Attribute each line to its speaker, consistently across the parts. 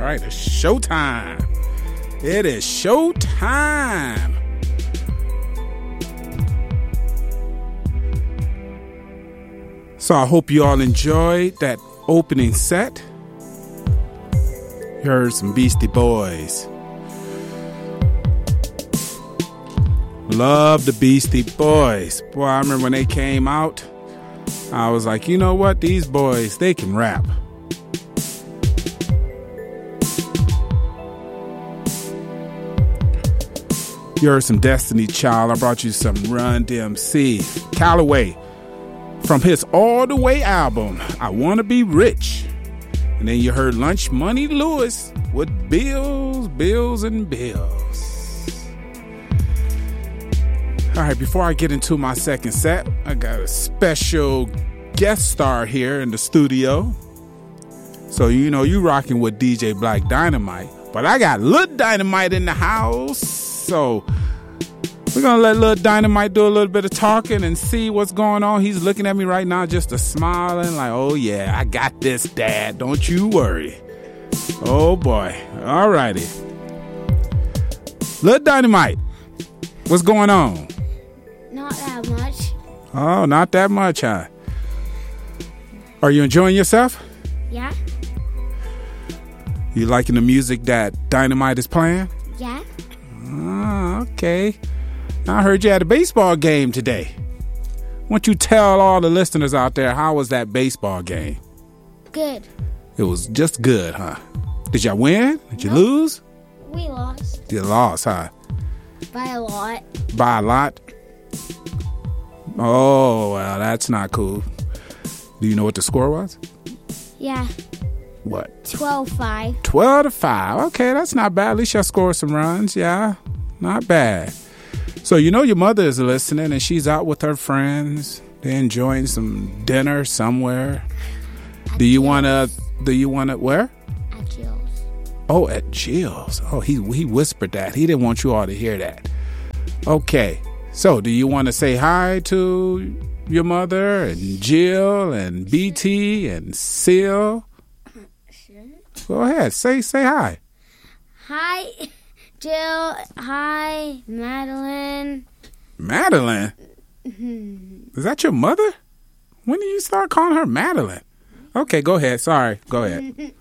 Speaker 1: right, it's showtime. It is showtime. So I hope you all enjoyed that opening set. You heard some Beastie Boys. Love the Beastie Boys. Boy, I remember when they came out, I was like, you know what? These boys, they can rap. You heard some Destiny Child. I brought you some Run DMC. Calloway from his All the Way album, I Wanna Be Rich. And then you heard Lunch Money Lewis with Bills, Bills, and Bills. All right, before I get into my second set, I got a special guest star here in the studio. So, you know, you rocking with DJ Black Dynamite, but I got Lil Dynamite in the house. So we're going to let Lil Dynamite do a little bit of talking and see what's going on. He's looking at me right now just a smiling like, oh, yeah, I got this, Dad. Don't you worry. Oh, boy. All righty. Lil Dynamite, what's going on?
Speaker 2: Not that much.
Speaker 1: Oh, not that much, huh? Are you enjoying yourself?
Speaker 2: Yeah?
Speaker 1: You liking the music that Dynamite is playing?
Speaker 2: Yeah?
Speaker 1: Oh, okay. I heard you had a baseball game today. Why don't you tell all the listeners out there, how was that baseball game?
Speaker 2: Good.
Speaker 1: It was just good, huh? Did y'all win? Did you lose?
Speaker 2: We lost.
Speaker 1: You lost, huh?
Speaker 2: By a lot.
Speaker 1: By a lot? Oh, well, that's not cool. Do you know what the score was?
Speaker 2: Yeah.
Speaker 1: What?
Speaker 2: 12-5.
Speaker 1: 12-5. Okay, that's not bad. At least y'all scored some runs. Yeah, not bad. So you know your mother is listening, and she's out with her friends. They're enjoying some dinner somewhere. Do you want to where?
Speaker 2: At Jill's.
Speaker 1: Oh, at Jill's. Oh, he whispered that. He didn't want you all to hear that. Okay. So do you want to say hi to your mother and Jill and BT and Seal?
Speaker 2: Sure.
Speaker 1: Go ahead. Say hi.
Speaker 2: Hi, Jill. Hi, Madeline.
Speaker 1: Madeline? Is that your mother? When did you start calling her Madeline? Okay, go ahead. Sorry. Go ahead.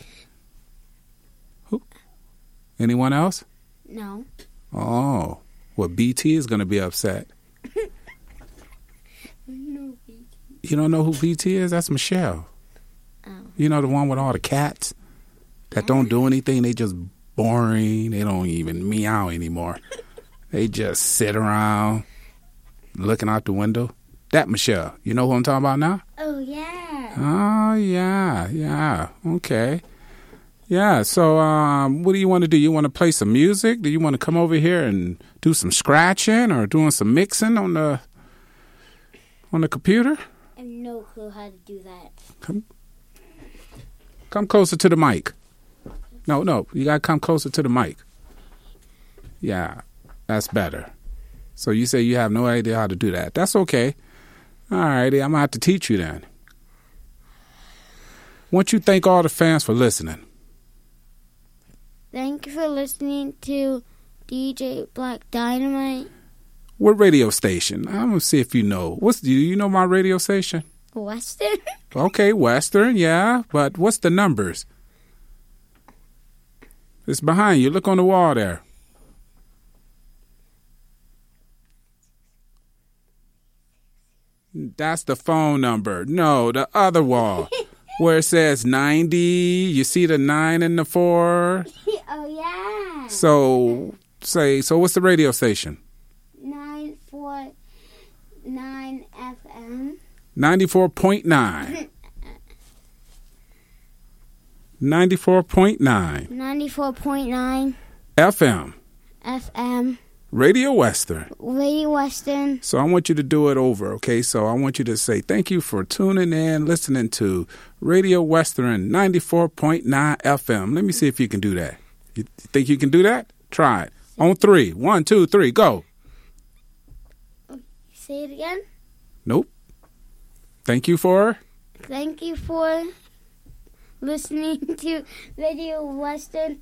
Speaker 1: Who? Anyone else?
Speaker 2: No.
Speaker 1: Oh. Well, BT is going to be upset.
Speaker 2: No, BT.
Speaker 1: You don't know who BT is? That's Michelle.
Speaker 2: Oh.
Speaker 1: You know, the one with all the cats that don't do anything. They just boring. They don't even meow anymore. They just sit around looking out the window. That Michelle. You know who I'm talking about now?
Speaker 2: Oh, yeah.
Speaker 1: Oh, yeah. Okay. Yeah, so what do you want to do? You want to play some music? Do you want to come over here and do some scratching or doing some mixing on the computer?
Speaker 2: I have no clue how to do that.
Speaker 1: Come closer to the mic. No, you got to come closer to the mic. Yeah, that's better. So you say you have no idea how to do that. That's okay. All righty, I'm going to have to teach you then. Why don't you thank all the fans for listening?
Speaker 2: Thank you for listening to DJ Black Dynamite.
Speaker 1: What radio station? I'm going to see if you know. Do you know my radio station?
Speaker 2: Western?
Speaker 1: Okay, Western, yeah. But what's the numbers? It's behind you. Look on the wall there. That's the phone number. No, the other wall. Where it says 90. You see the 9 and the 4?
Speaker 2: Oh, yeah.
Speaker 1: So what's the radio station?
Speaker 2: 949 FM.
Speaker 1: 94.9. 94.9.
Speaker 2: 94.9
Speaker 1: FM.
Speaker 2: FM.
Speaker 1: Radio Western.
Speaker 2: Radio Western.
Speaker 1: So I want you to do it over, okay? So I want you to say, thank you for tuning in, listening to Radio Western 94.9 FM. Let me see if you can do that. You think you can do that? Try it. On 3. 1, 2, 3, go.
Speaker 2: Say it again.
Speaker 1: Nope. Thank you for
Speaker 2: listening to Radio Western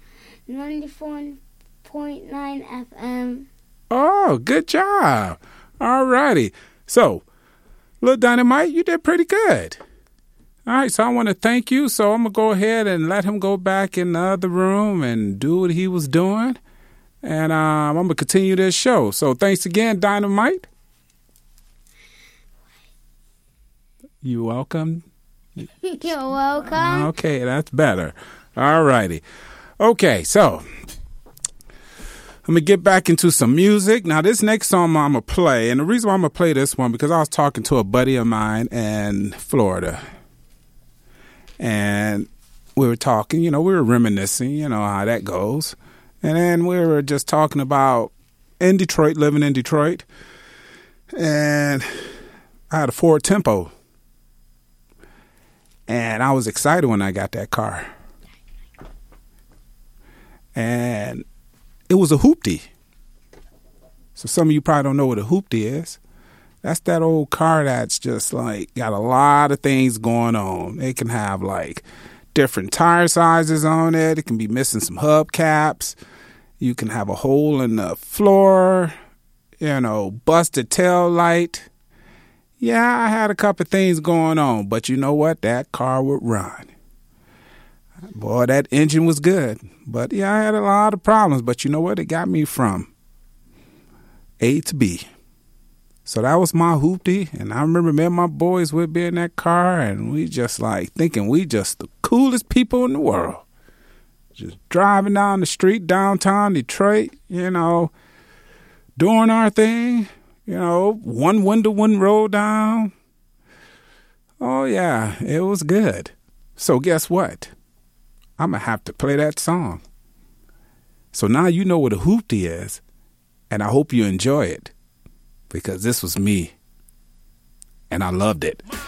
Speaker 2: 94.9 FM.
Speaker 1: Oh, good job. All righty. So, Lil Dynamite, you did pretty good. All right, so I want to thank you. So I'm going to go ahead and let him go back in the other room and do what he was doing. And I'm going to continue this show. So thanks again, Dynamite. You're welcome.
Speaker 2: You're welcome.
Speaker 1: Okay, that's better. All righty. Okay, so let me get back into some music. Now, this next song I'm going to play, and the reason why I'm going to play this one, because I was talking to a buddy of mine in Florida. And we were talking, we were reminiscing, how that goes. And then we were just talking about living in Detroit. And I had a Ford Tempo. And I was excited when I got that car. And it was a hoopty. So some of you probably don't know what a hoopty is. That's that old car that's just like got a lot of things going on. It can have like different tire sizes on it. It can be missing some hubcaps. You can have a hole in the floor, busted tail light. Yeah, I had a couple of things going on, but you know what? That car would run. Boy, that engine was good. But yeah, I had a lot of problems, but you know what? It got me from A to B. So that was my hoopty, and I remember me and my boys would be in that car, and we just like thinking we just the coolest people in the world. Just driving down the street, downtown Detroit, doing our thing, one window wouldn't roll down. Oh, yeah, it was good. So guess what? I'm going to have to play that song. So now you know what a hoopty is, and I hope you enjoy it, because this was me, and I loved it.